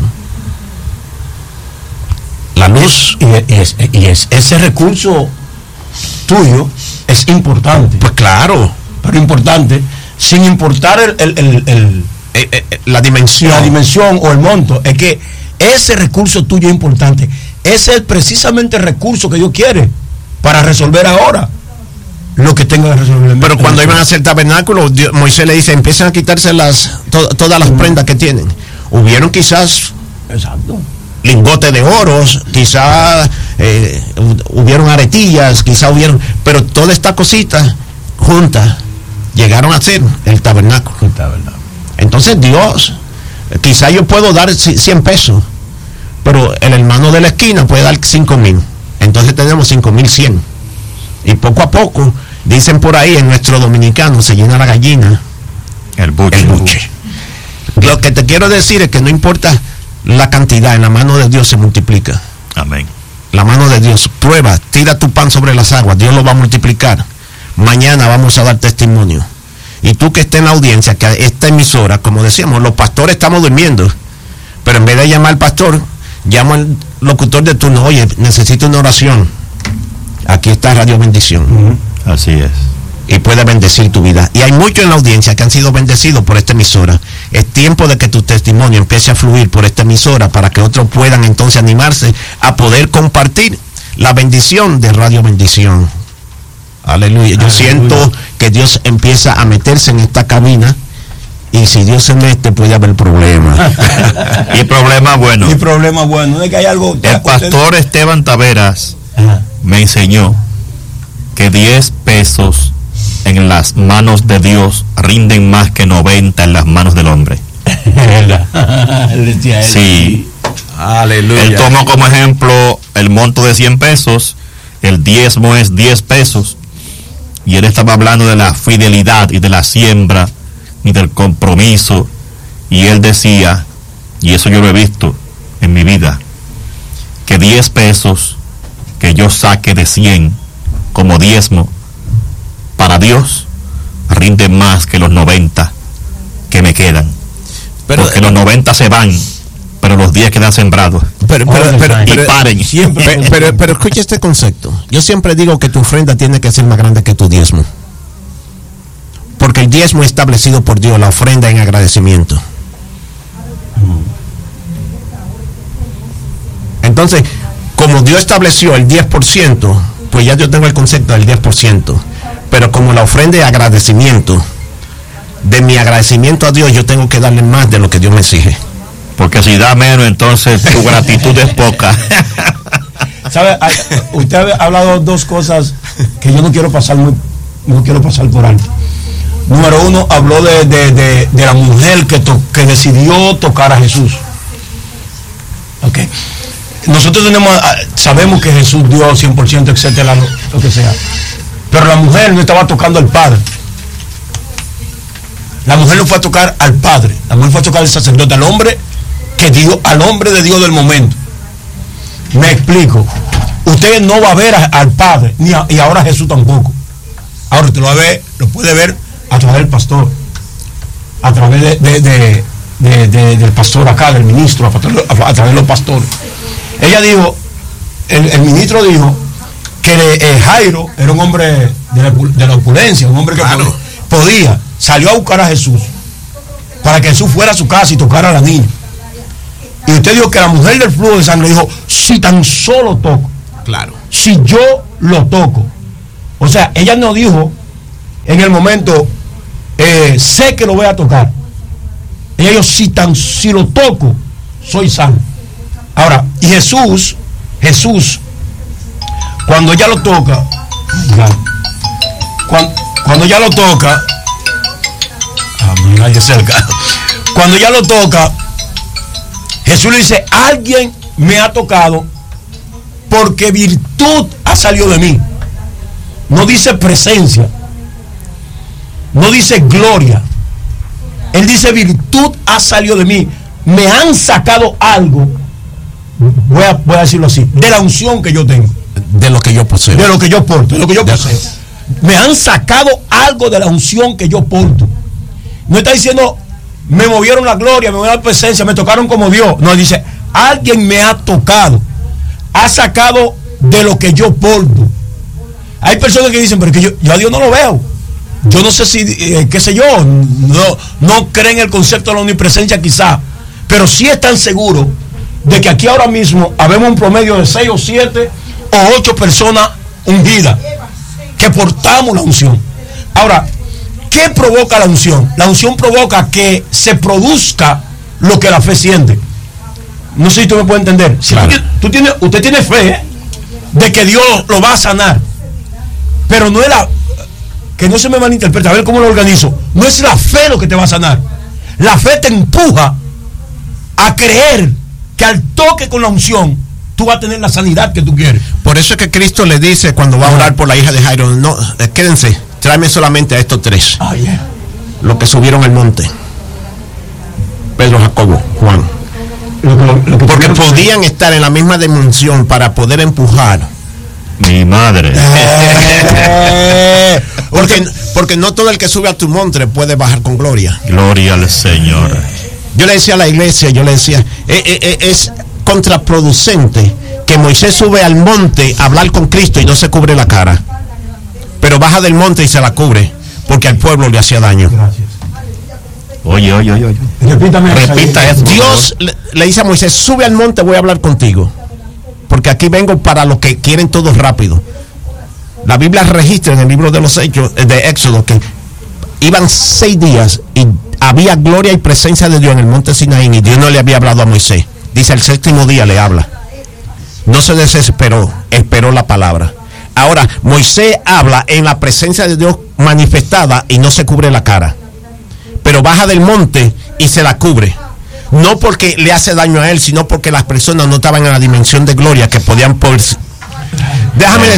La luz. Y ese recurso tuyo es importante. Pues claro. Pero importante, sin importar la dimensión o el monto, es que ese recurso tuyo es importante. Ese es precisamente el recurso que Dios quiere para resolver ahora lo que tenga que resolver. Pero cuando iban a hacer tabernáculo, Moisés le dice, empiezan a quitarse todas las prendas que tienen. Hubieron quizás lingotes de oros, quizás hubieron aretillas, quizás hubieron, pero todas estas cositas juntas llegaron a ser el tabernáculo. Entonces Dios, quizás yo puedo dar 100 pesos, pero el hermano de la esquina puede dar 5,000. Entonces tenemos 5,100. Y poco a poco, dicen por ahí, en nuestro dominicano se llena la gallina, el buche. Lo que te quiero decir es que no importa la cantidad, en la mano de Dios se multiplica. Amén. La mano de Dios, prueba, tira tu pan sobre las aguas, Dios lo va a multiplicar. Mañana vamos a dar testimonio. Y tú que estés en la audiencia, que esta emisora, como decíamos, los pastores estamos durmiendo, pero en vez de llamar al pastor, llamo al locutor de turno, oye, necesito una oración. Aquí está Radio Bendición. Así es. Y puede bendecir tu vida. Y hay muchos en la audiencia que han sido bendecidos por esta emisora. Es tiempo de que tu testimonio empiece a fluir por esta emisora para que otros puedan entonces animarse a poder compartir la bendición de Radio Bendición. Aleluya. Yo siento que Dios empieza a meterse en esta cabina, y si Dios se mete puede haber problemas. Y problemas buenos. Y problemas buenos. Es que hay algo. El pastor Esteban Taveras me enseñó que 10 pesos en las manos de Dios rinden más que 90 en las manos del hombre. Sí. Aleluya. Él tomó como ejemplo el monto de 100 pesos, el diezmo es 10 pesos, y él estaba hablando de la fidelidad y de la siembra y del compromiso, y él decía, y eso yo lo he visto en mi vida, que 10 pesos que yo saque de 100 como diezmo para Dios rinde más que los 90 que me quedan. Porque los 90 se van, pero los 10 quedan sembrados. Pero paren. Pero escucha este concepto. Yo siempre digo que tu ofrenda tiene que ser más grande que tu diezmo. Porque el diezmo es establecido por Dios, la ofrenda en agradecimiento. Entonces, como Dios estableció el 10%, pues ya yo tengo el concepto del 10%. Pero como la ofrenda es agradecimiento, de mi agradecimiento a Dios, yo tengo que darle más de lo que Dios me exige. Porque si da menos, entonces tu gratitud es poca. ¿Sabe? Usted ha hablado dos cosas que yo no quiero pasar por alto. Número uno, habló de la mujer que decidió tocar a Jesús. Okay. Nosotros sabemos que Jesús dio 100%, etcétera, lo que sea. Pero la mujer no estaba tocando al Padre. La mujer no fue a tocar al Padre. La mujer fue a tocar al sacerdote, al hombre de Dios del momento. Me explico. Usted no va a ver al Padre, y ahora Jesús tampoco. Ahora usted lo puede ver a través del pastor, a través del pastor acá, del ministro, a través de los pastores. Ella dijo, el ministro dijo que Jairo era un hombre de la opulencia, un hombre que podía, salió a buscar a Jesús para que Jesús fuera a su casa y tocara a la niña. Y usted dijo que la mujer del flujo de sangre dijo, si tan solo toco. Claro. Si yo lo toco. O sea, ella no dijo en el momento, sé que lo voy a tocar. Ella dijo, si lo toco, soy sano. Ahora, y Jesús, cuando ella lo toca, cuando ella lo toca, cuando ella lo toca, Jesús le dice, alguien me ha tocado porque virtud ha salido de mí. No dice presencia, no dice gloria. Él dice virtud ha salido de mí. Me han sacado algo, voy a decirlo así, de la unción que yo tengo. De lo que yo poseo. De lo que yo porto, de lo que yo poseo. Me han sacado algo de la unción que yo porto. No está diciendo, me movieron la gloria, me movieron la presencia, me tocaron como Dios. No, dice, alguien me ha tocado, ha sacado de lo que yo porto. Hay personas que dicen, pero que yo a Dios no lo veo. Yo no sé si, qué sé yo, no creen el concepto de la omnipresencia quizá, pero sí están seguros de que aquí ahora mismo habemos un promedio de 6 o 7 o 8 personas ungidas, que portamos la unción. Ahora, ¿qué provoca la unción? La unción provoca que se produzca lo que la fe siente. No sé si tú me puedes entender. Si claro. Usted tiene fe de que Dios lo va a sanar, pero no es que no se me malinterprete, a ver cómo lo organizo. No es la fe lo que te va a sanar. La fe te empuja a creer que al toque con la unción tú vas a tener la sanidad que tú quieres. Por eso es que Cristo le dice cuando va a orar por la hija de Jairo, no, quédense, tráeme solamente a estos 3. Los que subieron el monte. Pedro, Jacobo, Juan. Porque podían estar en la misma dimensión para poder empujar. Mi madre. Porque no todo el que sube a tu monte puede bajar con gloria. Gloria al Señor. Yo le decía a la iglesia, es contraproducente que Moisés sube al monte a hablar con Cristo y no se cubre la cara, pero baja del monte y se la cubre porque al pueblo le hacía daño. Gracias. Oye. Repita eso. Dios le dice a Moisés, sube al monte, voy a hablar contigo, porque aquí vengo para los que quieren todo rápido. La Biblia registra en el libro de los Hechos de Éxodo que iban 6 días y había gloria y presencia de Dios en el monte Sinaí, y Dios no le había hablado a Moisés. Dice, el 7º día le habla. No se desesperó, esperó la palabra. Ahora, Moisés habla en la presencia de Dios manifestada y no se cubre la cara, pero baja del monte y se la cubre. No porque le hace daño a él, sino porque las personas no estaban en la dimensión de gloria que podían poder. Déjame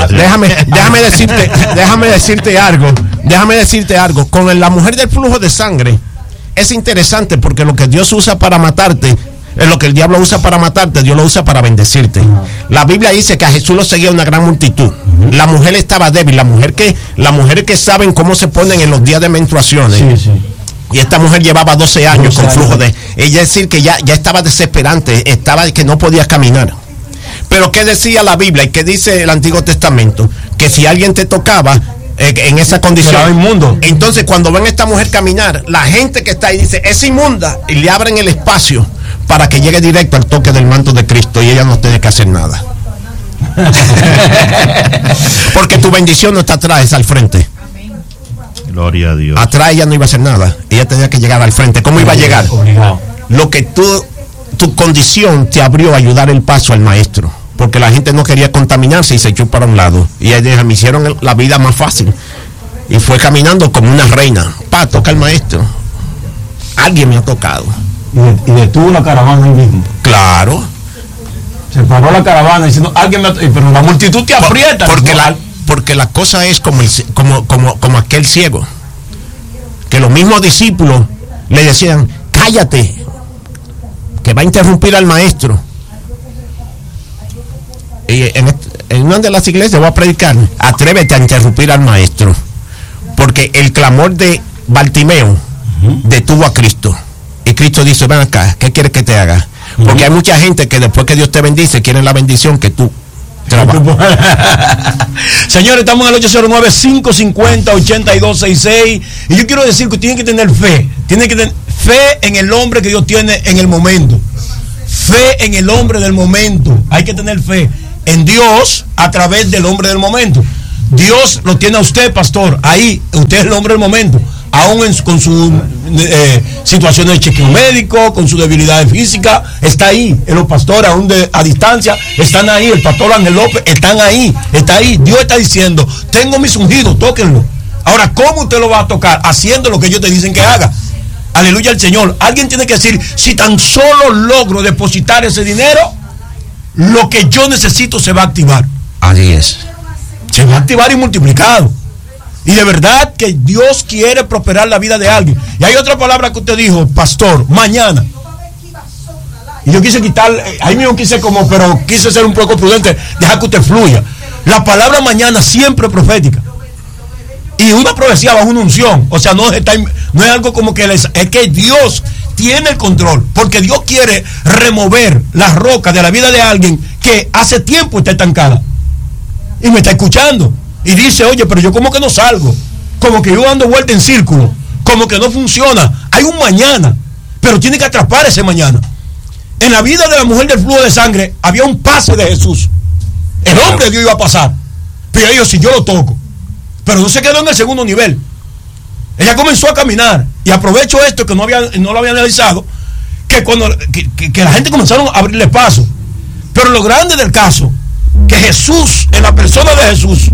decirte algo. Con la mujer del flujo de sangre es interesante, porque lo que Dios usa para matarte es lo que el diablo usa para matarte, Dios lo usa para bendecirte. La Biblia dice que a Jesús lo seguía una gran multitud. La mujer estaba débil, las mujeres que saben cómo se ponen en los días de menstruaciones. Sí. Y esta mujer llevaba 12 años con flujo de. Ella decir que ya estaba desesperante, estaba que no podía caminar. Pero ¿qué decía la Biblia y qué dice el Antiguo Testamento? Que si alguien te tocaba en esa condición, inmundo. Entonces cuando ven a esta mujer caminar, la gente que está ahí dice, es inmunda, y le abren el espacio para que llegue directo al toque del manto de Cristo y ella no tiene que hacer nada. Porque tu bendición no está atrás, es al frente. Gloria a Dios. Atrás ella no iba a hacer nada, ella tenía que llegar al frente. ¿Cómo iba a llegar? Obligado. Lo que tu condición te abrió a ayudar el paso al maestro, porque la gente no quería contaminarse y se echó para un lado, y ella me hicieron la vida más fácil y fue caminando como una reina. Toca al maestro, alguien me ha tocado, y detuvo la caravana ahí mismo. Claro, se paró la caravana diciendo, alguien me ha tocado, pero la multitud te aprieta. Porque la cosa es como aquel ciego, que los mismos discípulos le decían, cállate, que va a interrumpir al maestro. Y en una de las iglesias voy a predicar, atrévete a interrumpir al maestro, porque el clamor de Bartimeo detuvo a Cristo, y Cristo dice, ven acá, ¿qué quieres que te haga? Porque hay mucha gente que después que Dios te bendice quieren la bendición que tú trabajas. Señores, estamos en el 809-550-8266, y yo quiero decir que tienen que tener fe en el hombre que Dios tiene en el momento. fe en el hombre del momento. Hay que tener fe en Dios a través del hombre del momento. Dios lo tiene a usted, pastor. Ahí, usted es el hombre del momento. Aún con su situación de chequeo médico, con su debilidad física, está ahí. Los pastores, aún a distancia, están ahí. El pastor Ángel López, están ahí. Está ahí. Dios está diciendo, tengo mis ungidos, tóquenlo. Ahora, ¿cómo usted lo va a tocar? Haciendo lo que ellos te dicen que haga. Aleluya al Señor. Alguien tiene que decir, si tan solo logro depositar ese dinero, lo que yo necesito se va a activar. Así es. Se va a activar y multiplicado. Y de verdad que Dios quiere prosperar la vida de alguien. Y hay otra palabra que usted dijo, pastor, mañana. Y yo quise quitar, ahí mismo pero quise ser un poco prudente, dejar que usted fluya. La palabra mañana siempre es profética. Y una profecía bajo una unción. O sea, no es algo como que es que Dios tiene el control. Porque Dios quiere remover las rocas de la vida de alguien que hace tiempo está estancada. Y me está escuchando. Y dice, oye, pero yo como que no salgo. Como que yo dando vuelta en círculo. Como que no funciona. Hay un mañana. Pero tiene que atrapar ese mañana. En la vida de la mujer del flujo de sangre había un pase de Jesús. El hombre de Dios iba a pasar. Pero ella dijo, si yo lo toco. Pero no se quedó en el segundo nivel. Ella comenzó a caminar. Y aprovecho esto que no lo había analizado. Que cuando que la gente comenzaron a abrirle paso. Pero lo grande del caso, que Jesús, en la persona de Jesús,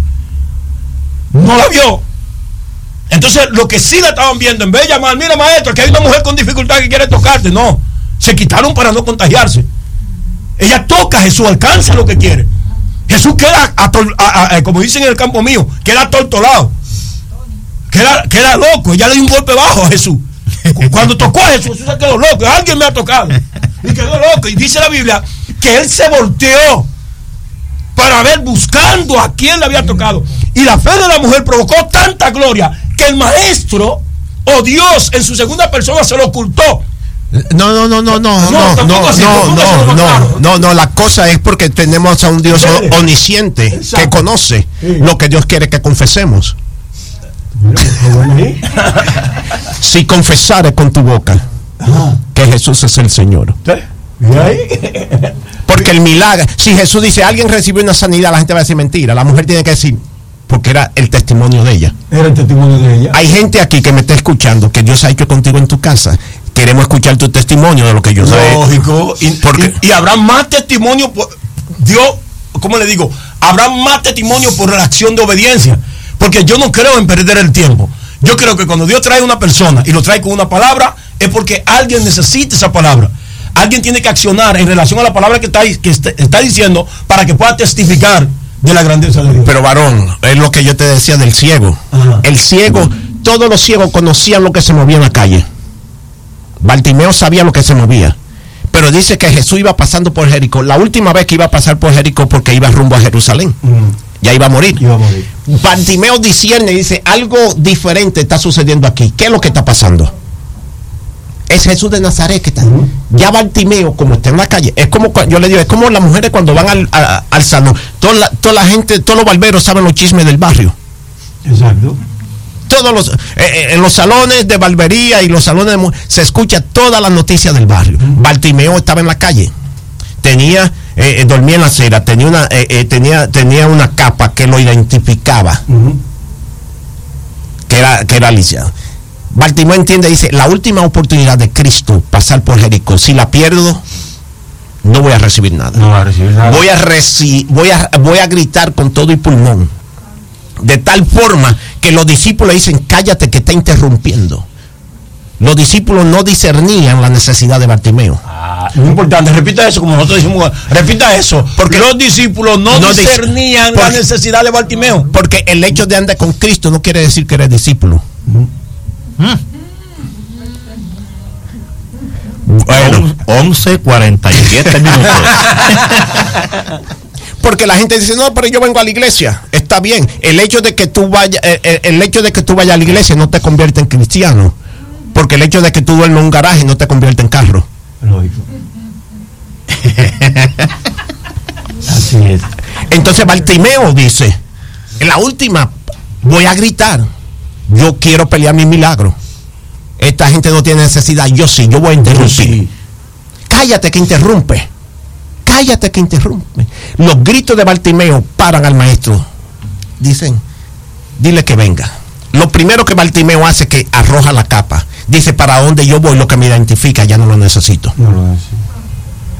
no la vio. Entonces, lo que sí la estaban viendo, en vez de llamar, mira maestro, que hay una mujer con dificultad que quiere tocarte, no, se quitaron para no contagiarse. Ella toca a Jesús, alcanza lo que quiere. Jesús queda, como dicen en el campo mío, queda atortolado, queda loco. Ella le dio un golpe bajo a Jesús. Cuando tocó a Jesús, Jesús se quedó loco. Alguien me ha tocado. Y quedó loco. Y dice la Biblia que él se volteó para ver, buscando a quién le había tocado. Y la fe de la mujer provocó tanta gloria que el maestro o Dios en su segunda persona se lo ocultó. No, la cosa es porque tenemos a un Dios omnisciente. Exacto. Que conoce lo que Dios quiere que confesemos. Si confesares con tu boca que Jesús es el Señor. Porque el milagro, si Jesús dice alguien recibió una sanidad, la gente va a decir mentira. La mujer tiene que decir, porque era el testimonio de ella. Era el testimonio de ella. Hay gente aquí que me está escuchando que Dios ha hecho contigo en tu casa. Queremos escuchar tu testimonio de lo que yo sé. Lógico. Y habrá más testimonio. Dios, ¿cómo le digo? Habrá más testimonio por la acción de obediencia. Porque yo no creo en perder el tiempo. Yo creo que cuando Dios trae a una persona y lo trae con una palabra, es porque alguien necesita esa palabra. Alguien tiene que accionar en relación a la palabra que está diciendo para que pueda testificar de la grandeza de Dios. Pero varón, es lo que yo te decía del ciego. Ajá. El ciego, todos los ciegos conocían lo que se movía en la calle. Bartimeo sabía lo que se movía. Pero dice que Jesús iba pasando por Jericó. La última vez que iba a pasar por Jericó porque iba rumbo a Jerusalén. Ya iba a morir. Bartimeo discierne y dice, algo diferente está sucediendo aquí. ¿Qué es lo que está pasando? Es Jesús de Nazaret que está. Ya Bartimeo, como está en la calle, es como, yo le digo, es como las mujeres cuando van al salón. Toda la gente, todos los barberos saben los chismes del barrio. Exacto. Todos en los salones de barbería y los salones se escucha todas las noticias del barrio. Bartimeo estaba en la calle. Dormía en la acera, tenía una capa que lo identificaba. Que era lisiado. Bartimeo entiende, dice, la última oportunidad de Cristo pasar por Jericó, si la pierdo, no voy a recibir nada. No va a recibir nada. Voy a gritar con todo y pulmón. De tal forma que los discípulos dicen, cállate que está interrumpiendo. Los discípulos no discernían la necesidad de Bartimeo. Muy importante, repita eso, como nosotros decimos, repita eso, porque los discípulos no discernían la necesidad de Bartimeo. Porque el hecho de andar con Cristo no quiere decir que eres discípulo. Bueno, 11:47 minutos. Porque la gente dice, no, pero yo vengo a la iglesia. Está bien. El hecho de que tú vayas a la iglesia no te convierte en cristiano. Porque el hecho de que tú duermes en un garaje no te convierte en carro. Lógico. Así es. Entonces Bartimeo dice, en la última voy a gritar, yo quiero pelear mi milagro. Esta gente no tiene necesidad, yo sí, yo voy a interrumpir. Sí. cállate que interrumpe. Cállate que interrumpe. Los gritos de Bartimeo paran al maestro. Dicen, dile que venga. Lo primero que Bartimeo hace es que arroja la capa. Dice, para dónde yo voy, lo que me identifica, ya no lo necesito. No lo necesito.